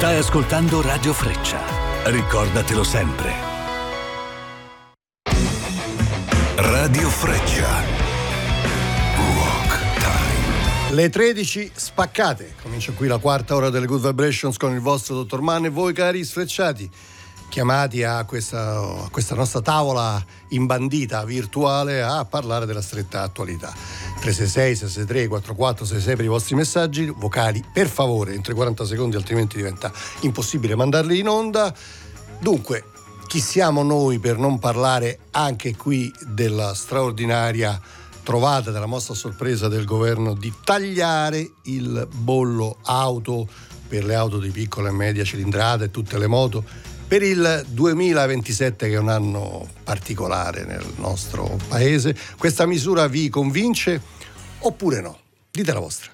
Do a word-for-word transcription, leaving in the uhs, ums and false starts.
Stai ascoltando Radio Freccia. Ricordatelo sempre. Radio Freccia. Rock Time. Le tredici spaccate. Comincia qui la quarta ora delle Good Vibrations con il vostro dottor Mann e voi cari sfrecciati, chiamati a questa, a questa nostra tavola imbandita virtuale a parlare della stretta attualità. tre sei sei sei sei tre quattro quattro sei sei per i vostri messaggi vocali, per favore, entro i quaranta secondi, altrimenti diventa impossibile mandarli in onda. Dunque, chi siamo noi per non parlare anche qui della straordinaria trovata, della mossa a sorpresa del governo di tagliare il bollo auto per le auto di piccola e media cilindrata e tutte le moto per il duemilaventisette, che è un anno particolare nel nostro paese. Questa misura vi convince oppure no? Dite la vostra.